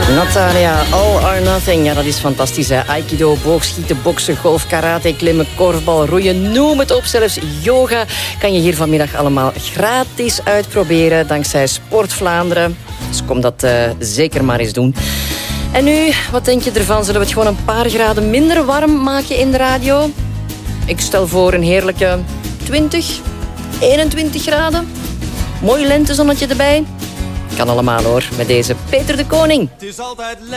Natalia, All or Nothing. Ja, dat is fantastisch, hè. Aikido, boogschieten, boksen, golf, karate, klimmen, korfbal, roeien, noem het op. Zelfs yoga kan je hier vanmiddag allemaal gratis uitproberen dankzij Sport Vlaanderen. Dus kom dat zeker maar eens doen. En nu, wat denk je ervan? Zullen we het gewoon een paar graden minder warm maken in de radio? Ik stel voor een heerlijke 20, 21 graden. Mooi lentezonnetje erbij. Kan allemaal hoor, met deze Peter de Koning. Het is altijd